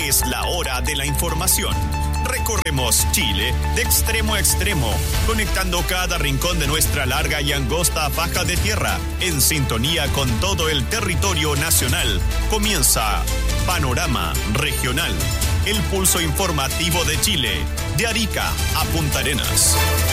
Es la hora de la información. Recorremos Chile de extremo a extremo, conectando cada rincón de nuestra larga y angosta faja de tierra, en sintonía con todo el territorio nacional. Comienza Panorama Regional, el pulso informativo de Chile, de Arica a Punta Arenas.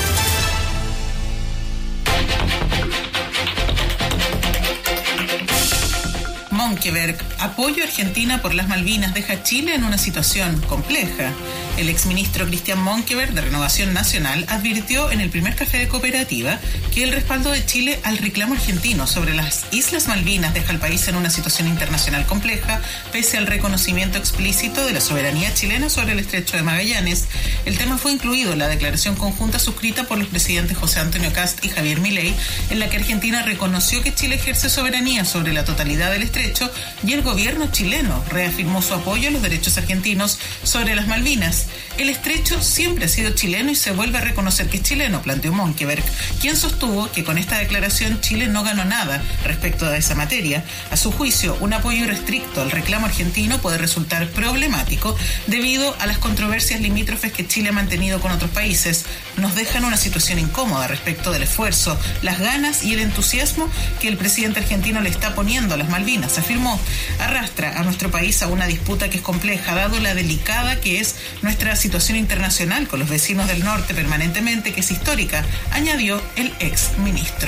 Monkeberg, apoyo a Argentina por las Malvinas deja a Chile en una situación compleja. El exministro Cristian Monkeberg, de Renovación Nacional, advirtió en el primer café de Cooperativa que el respaldo de Chile al reclamo argentino sobre las Islas Malvinas deja al país en una situación internacional compleja, pese al reconocimiento explícito de la soberanía chilena sobre el Estrecho de Magallanes. El tema fue incluido en la declaración conjunta suscrita por los presidentes José Antonio Kast y Javier Milei, en la que Argentina reconoció que Chile ejerce soberanía sobre la totalidad del estrecho y el gobierno chileno reafirmó su apoyo a los derechos argentinos sobre las Malvinas. El estrecho siempre ha sido chileno y se vuelve a reconocer que es chileno, planteó Monkeberg, quien sostuvo que con esta declaración Chile no ganó nada respecto a esa materia. A su juicio, un apoyo irrestricto al reclamo argentino puede resultar problemático debido a las controversias limítrofes que Chile ha mantenido con otros países. Nos deja en una situación incómoda respecto del esfuerzo, las ganas y el entusiasmo que el presidente argentino le está poniendo a las Malvinas, afirmó. Arrastra a nuestro país a una disputa que es compleja, dado la delicada que es nuestra situación internacional con los vecinos del norte permanentemente, que es histórica, añadió el ex ministro.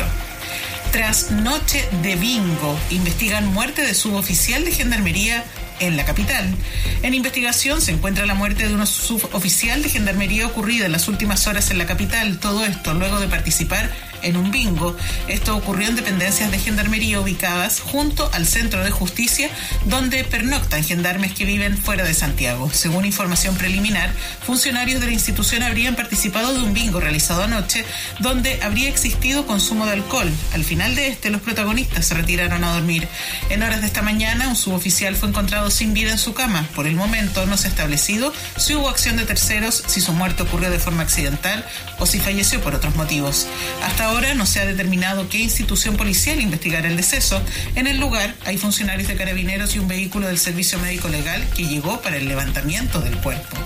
Tras noche de bingo, investigan muerte de suboficial de Gendarmería en la capital. En investigación se encuentra la muerte de un suboficial de Gendarmería ocurrida en las últimas horas en la capital. Todo esto luego de participar en un bingo. Esto ocurrió en dependencias de Gendarmería ubicadas junto al Centro de Justicia, donde pernoctan gendarmes que viven fuera de Santiago. Según información preliminar, funcionarios de la institución habrían participado de un bingo realizado anoche, donde habría existido consumo de alcohol. Al final de los protagonistas se retiraron a dormir. En horas de esta mañana, un suboficial fue encontrado sin vida en su cama. Por el momento no se ha establecido si hubo acción de terceros, si su muerte ocurrió de forma accidental o si falleció por otros motivos. Hasta ahora no se ha determinado qué institución policial investigará el deceso. En el lugar hay funcionarios de Carabineros y un vehículo del Servicio Médico Legal que llegó para el levantamiento del cuerpo.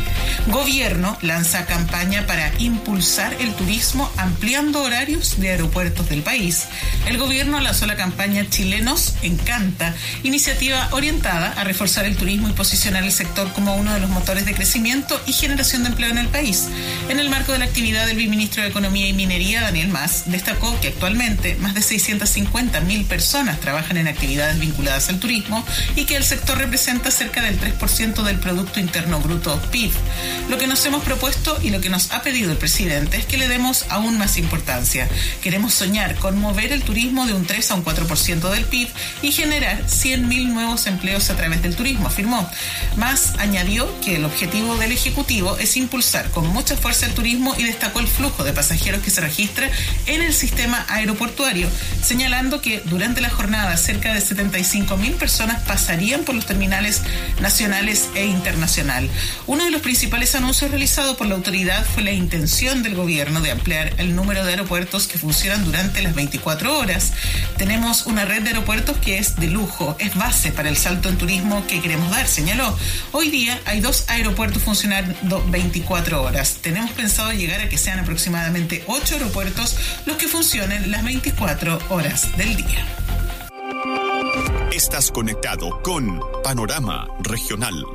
Gobierno lanza campaña para impulsar el turismo ampliando horarios de aeropuertos del país. El gobierno lanzó la campaña Chilenos Encanta, iniciativa orientada a reforzar el turismo y posicionar el sector como uno de los motores de crecimiento y generación de empleo en el país. En el marco de la actividad, el viceministro de Economía y Minería, Daniel Mas, destacó que actualmente más de 650.000 personas trabajan en actividades vinculadas al turismo y que el sector representa cerca del 3% del Producto Interno Bruto PIB. Lo que nos hemos propuesto y lo que nos ha pedido el presidente es que le demos aún más importancia. Queremos soñar con mover el turismo de un 3 a un 4% del PIB y generar 100.000 nuevos empleos a través del turismo, afirmó. Más añadió que el objetivo del Ejecutivo es impulsar con mucha fuerza el turismo y destacó el flujo de pasajeros que se registra en el sistema aeroportuario, señalando que durante la jornada cerca de 75.000 personas pasarían por los terminales nacionales e internacional. Uno de los principales anuncios realizados por la autoridad fue la intención del gobierno de ampliar el número de aeropuertos que funcionan durante las 24 horas. Tenemos una red de aeropuertos que es de lujo, es base para el salto en turismo que queremos dar, señaló. Hoy día hay 2 aeropuertos funcionando 24 horas. Tenemos pensado llegar a que sean aproximadamente 8 aeropuertos los que funcionen las 24 horas del día. Estás conectado con Panorama Regional.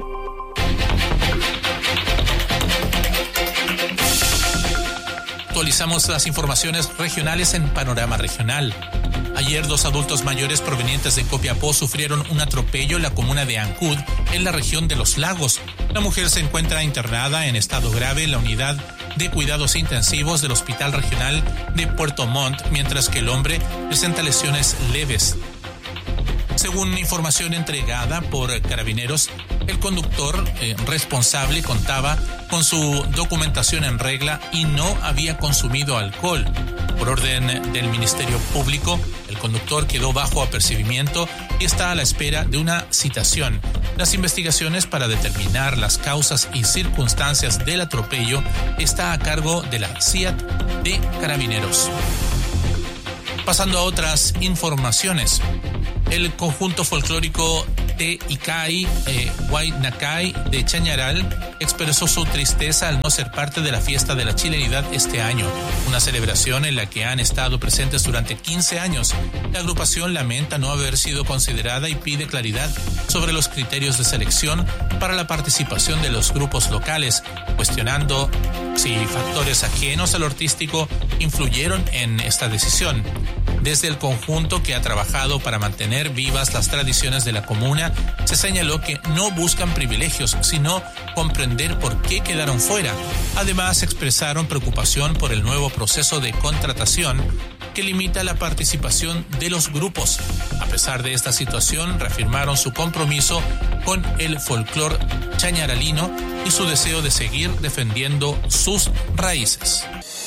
Actualizamos las informaciones regionales en Panorama Regional. Ayer 2 adultos mayores provenientes de Copiapó sufrieron un atropello en la comuna de Ancud, en la región de Los Lagos. La mujer se encuentra internada en estado grave en la unidad de cuidados intensivos del Hospital Regional de Puerto Montt, mientras que el hombre presenta lesiones leves. Según información entregada por Carabineros, el conductor responsable contaba con su documentación en regla y no había consumido alcohol. Por orden del Ministerio Público, el conductor quedó bajo apercibimiento y está a la espera de una citación. Las investigaciones para determinar las causas y circunstancias del atropello está a cargo de la CIAT de Carabineros. Pasando a otras informaciones. El conjunto folclórico Te Ikai Huaynakai de Chañaral expresó su tristeza al no ser parte de la fiesta de la chilenidad este año, una celebración en la que han estado presentes durante 15 años. La agrupación lamenta no haber sido considerada y pide claridad sobre los criterios de selección para la participación de los grupos locales, cuestionando si factores ajenos a lo artístico influyeron en esta decisión. Desde el conjunto, que ha trabajado para mantener vivas las tradiciones de la comuna, se señaló que no buscan privilegios, sino comprender por qué quedaron fuera. Además, expresaron preocupación por el nuevo proceso de contratación que limita la participación de los grupos. A pesar de esta situación, reafirmaron su compromiso con el folclore chañaralino y su deseo de seguir defendiendo sus raíces.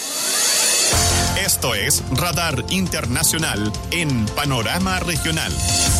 Esto es Radar Internacional en Panorama Regional.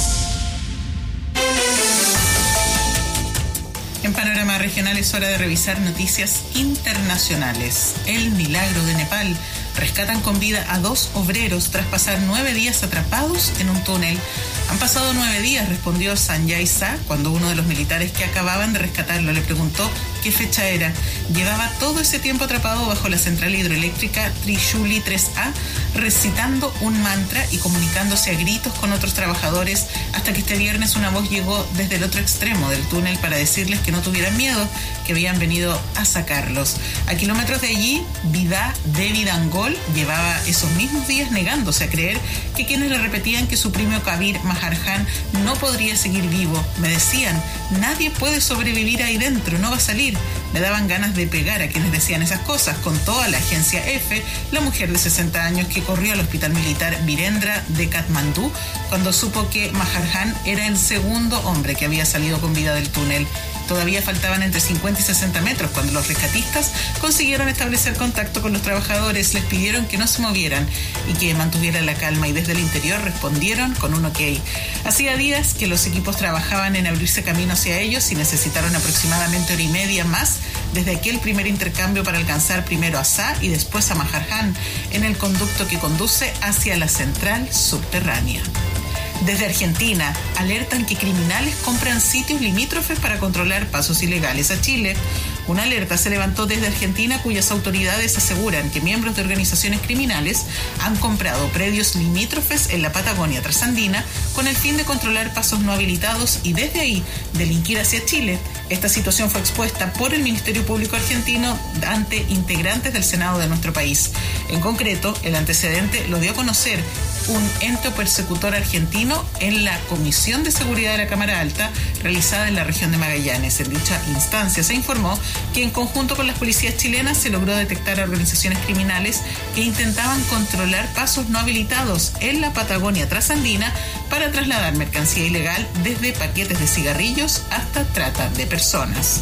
En Panorama Regional es hora de revisar noticias internacionales. El milagro de Nepal. Rescatan con vida a 2 obreros tras pasar 9 días atrapados en un túnel. Han pasado 9 días, respondió Sanjay Shah, cuando uno de los militares que acababan de rescatarlo le preguntó qué fecha era. Llevaba todo ese tiempo atrapado bajo la central hidroeléctrica Trishuli 3A, recitando un mantra y comunicándose a gritos con otros trabajadores, hasta que este viernes una voz llegó desde el otro extremo del túnel para decirles que no tuvieran miedo, que habían venido a sacarlos. A kilómetros de allí, Vidá Devi Dangol llevaba esos mismos días negándose a creer que quienes le repetían que su primo Kabir Maharjan no podría seguir vivo. Me decían, nadie puede sobrevivir ahí dentro, no va a salir. Me daban ganas de pegar a quienes decían esas cosas. Contó a la agencia EFE la mujer de 60 años que corrió al hospital militar Virendra de Katmandú cuando supo que Maharjan era el segundo hombre que había salido con vida del túnel. Todavía faltaban entre 50 y 60 metros cuando los rescatistas consiguieron establecer contacto con los trabajadores, les pidieron que no se movieran y que mantuvieran la calma, y desde el interior respondieron con un ok. Hacía días que los equipos trabajaban en abrirse camino hacia ellos y necesitaron aproximadamente 1 hora y media más desde aquel primer intercambio para alcanzar primero a Shah y después a Maharjan en el conducto que conduce hacia la central subterránea. Desde Argentina, alertan que criminales compran sitios limítrofes para controlar pasos ilegales a Chile. Una alerta se levantó desde Argentina, cuyas autoridades aseguran que miembros de organizaciones criminales han comprado predios limítrofes en la Patagonia trasandina con el fin de controlar pasos no habilitados y desde ahí delinquir hacia Chile. Esta situación fue expuesta por el Ministerio Público argentino ante integrantes del Senado de nuestro país. En concreto, el antecedente lo dio a conocer un ente persecutor argentino en la Comisión de Seguridad de la Cámara Alta realizada en la región de Magallanes. En dicha instancia se informó que en conjunto con las policías chilenas se logró detectar a organizaciones criminales que intentaban controlar pasos no habilitados en la Patagonia trasandina para trasladar mercancía ilegal, desde paquetes de cigarrillos hasta trata de personas.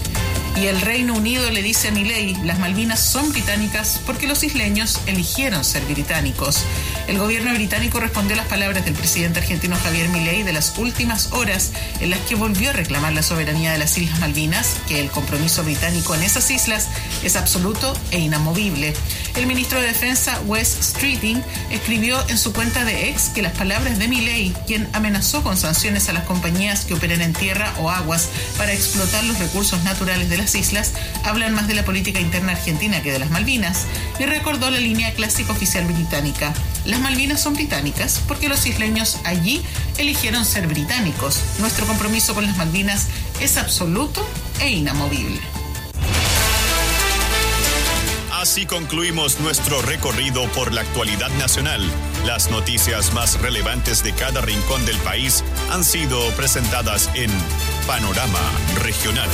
Y el Reino Unido le dice a Milei, las Malvinas son británicas porque los isleños eligieron ser británicos. El gobierno británico respondió a las palabras del presidente argentino Javier Milei de las últimas horas, en las que volvió a reclamar la soberanía de las Islas Malvinas, que el compromiso británico en esas islas es absoluto e inamovible. El ministro de Defensa, Wes Streeting, escribió en su cuenta de X que las palabras de Milei, quien amenazó con sanciones a las compañías que operen en tierra o aguas para explotar los recursos naturales de las islas, hablan más de la política interna argentina que de las Malvinas, y recordó la línea clásica oficial británica. Las Malvinas son británicas porque los isleños allí eligieron ser británicos. Nuestro compromiso con las Malvinas es absoluto e inamovible. Así concluimos nuestro recorrido por la actualidad nacional. Las noticias más relevantes de cada rincón del país han sido presentadas en Panorama Regional.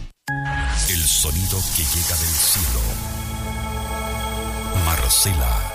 El sonido que llega del cielo. Marcela